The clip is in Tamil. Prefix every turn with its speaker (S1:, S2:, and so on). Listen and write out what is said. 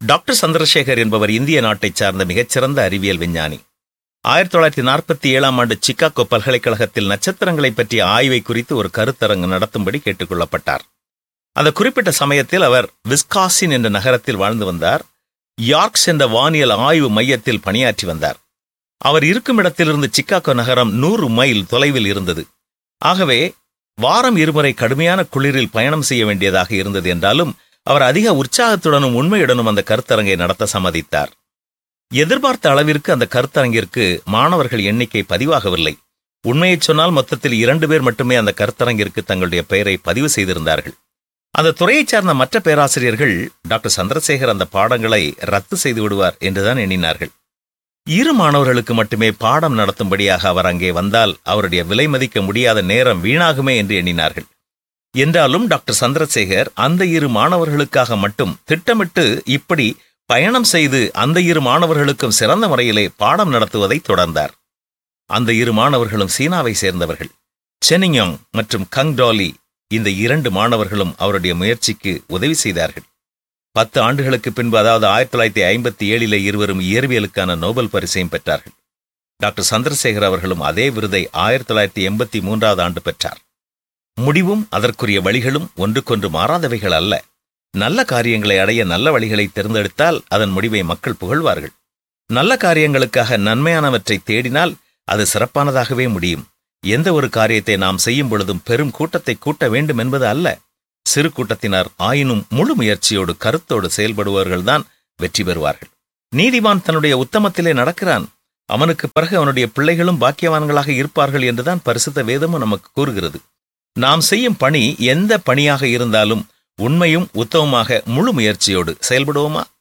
S1: டாக்டர் சந்திரசேகர் என்பவர் இந்திய நாட்டைச் சார்ந்த மிகச்சிறந்த அறிவியல் விஞ்ஞானி. 1947 ஆண்டு சிகாகோ பல்கலைக்கழகத்தில் நட்சத்திரங்களை பற்றிய ஆய்வை குறித்து ஒரு கருத்தரங்கு நடத்தும்படி கேட்டுக்கொள்ளப்பட்டார். அந்த குறிப்பிட்ட சமயத்தில் அவர் விஸ்காசின் என்ற நகரத்தில் வாழ்ந்து வந்தார். யார்க்ஸ் என்ற வானியல் ஆய்வு மையத்தில் பணியாற்றி வந்தார். அவர் இருக்கும் இடத்திலிருந்து சிகாகோ நகரம் 100 மைல் தொலைவில் இருந்தது. ஆகவே வாரம் 2 முறை கடுமையான குளிரில் பயணம் செய்ய வேண்டியதாக இருந்தது. என்றாலும் அவர் அதிக உற்சாகத்துடனும் உண்மையுடனும் அந்த கருத்தரங்கை நடத்த சம்மதித்தார். எதிர்பார்த்த அளவிற்கு அந்த கருத்தரங்கிற்கு மாணவர்கள் எண்ணிக்கை பதிவாகவில்லை. உண்மையை சொன்னால் மொத்தத்தில் 2 பேர் மட்டுமே அந்த கருத்தரங்கிற்கு தங்களுடைய பெயரை பதிவு செய்திருந்தார்கள். அந்த துறையைச் சார்ந்த மற்ற பேராசிரியர்கள் டாக்டர் சந்திரசேகர் அந்த பாடங்களை ரத்து செய்து விடுவார் என்றுதான் எண்ணினார்கள். 2 மாணவர்களுக்கு மட்டுமே பாடம் நடத்தும்படியாக அவர் அங்கே வந்தால் அவருடைய விலை மதிக்க முடியாத நேரம் வீணாகுமே என்று எண்ணினார்கள். என்றாலும் டாக்டர் சந்திரசேகர் அந்த 2 மாணவர்களுக்காக மட்டும் திட்டமிட்டு இப்படி பயணம் செய்து அந்த 2 மாணவர்களுக்கும் சிறந்த முறையிலே பாடம் நடத்துவதை தொடர்ந்தார். அந்த 2 மாணவர்களும் சீனாவை சேர்ந்தவர்கள். செனிங்யாங் மற்றும் கங் டாலி, இந்த 2 மாணவர்களும் அவருடைய முயற்சிக்கு உதவி செய்தார்கள். 10 ஆண்டுகளுக்கு பின்பு, அதாவது 1957 இருவரும் இயற்பியலுக்கான நோபல் பரிசையும் பெற்றார்கள். டாக்டர் சந்திரசேகர் அவர்களும் அதே விருதை 1983 ஆண்டு பெற்றார். முடிவும் அதற்குரிய வழிகளும் ஒன்றுக்கொன்று மாறாதவைகள் அல்ல. நல்ல காரியங்களை அடைய நல்ல வழிகளை தேர்ந்தெடுத்தால் அதன் முடிவை மக்கள் புகழ்வார்கள். நல்ல காரியங்களுக்காக நன்மையானவற்றை தேடினால் அது சிறப்பானதாகவே முடியும். எந்த ஒரு காரியத்தை நாம் செய்யும் பொழுதும் பெரும் கூட்டத்தை கூட்ட வேண்டும் என்பது அல்ல. சிறு கூட்டத்தினர் ஆயினும் முழு முயற்சியோடு கருத்தோடு செயல்படுபவர்கள்தான் வெற்றி பெறுவார்கள். நீதிமான் தன்னுடைய உத்தமத்திலே நடக்கிறான், அவனுக்கு பிறகு அவனுடைய பிள்ளைகளும் பாக்கியவான்களாக இருப்பார்கள் என்றுதான் பரிசுத்த வேதமும் நமக்கு கூறுகிறது. நாம் செய்யும் பணி எந்த பணியாக இருந்தாலும் உண்மையும் உத்தமமாக முழு முயற்சியோடு செயல்படுவோமா?